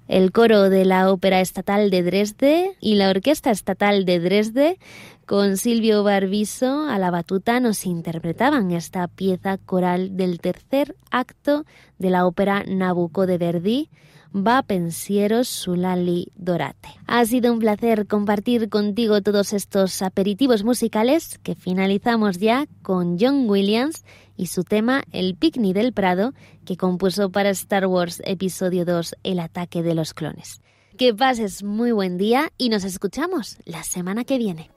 El coro de la Ópera Estatal de Dresde y la Orquesta Estatal de Dresde, con Silvio Barbiso a la batuta, nos interpretaban esta pieza coral del tercer acto de la ópera Nabucco de Verdi, Va pensiero sull'ali dorate. Ha sido un placer compartir contigo todos estos aperitivos musicales que finalizamos ya con John Williams y su tema El Picnic del Prado, que compuso para Star Wars Episodio 2 El ataque de los clones. Que pases muy buen día y nos escuchamos la semana que viene.